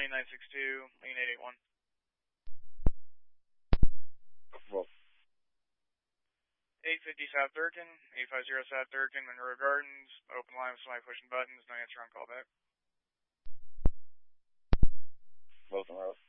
Lane 962, Lane 881. Well, 850 South Durkin, 850 South Durkin, Monroe Gardens, open line with somebody pushing buttons, no answer on callback. Wilson Road.